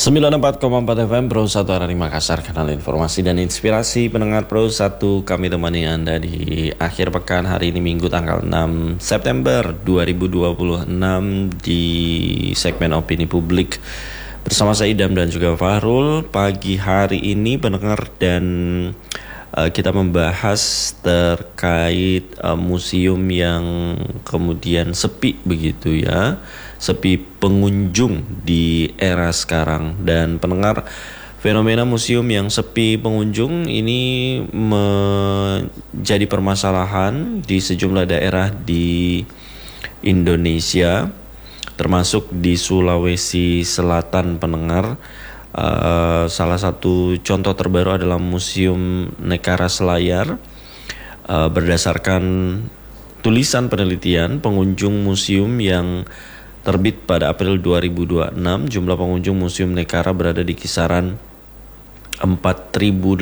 94,4 FM Pro 1 Arani Makassar, kanal informasi dan inspirasi pendengar Pro 1. Kami temani Anda di akhir pekan hari ini Minggu tanggal 6 September 2026 di segmen opini publik bersama saya Idam dan juga Fahrul. Pagi hari ini pendengar dan kita membahas terkait museum yang kemudian sepi begitu ya, sepi pengunjung di era sekarang. Dan pendengar, fenomena museum yang sepi pengunjung ini menjadi permasalahan di sejumlah daerah di Indonesia, termasuk di Sulawesi Selatan pendengar. Salah satu contoh terbaru adalah Museum Nekara Selayar. Berdasarkan tulisan penelitian pengunjung museum yang terbit pada April 2026, jumlah pengunjung Museum Nekara berada di kisaran 4.800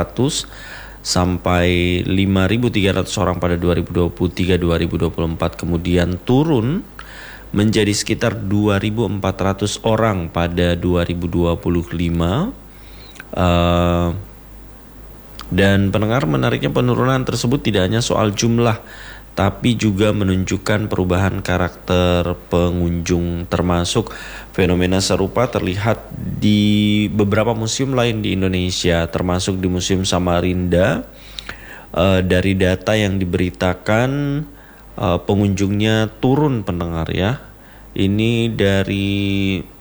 sampai 5.300 orang pada 2023-2024, kemudian turun menjadi sekitar 2.400 orang pada 2025. Dan pendengar, menariknya penurunan tersebut tidak hanya soal jumlah, tapi juga menunjukkan perubahan karakter pengunjung, termasuk fenomena serupa terlihat di beberapa museum lain di Indonesia, termasuk di Museum Samarinda. Dari data yang diberitakan, pengunjungnya turun pendengar ya. Ini dari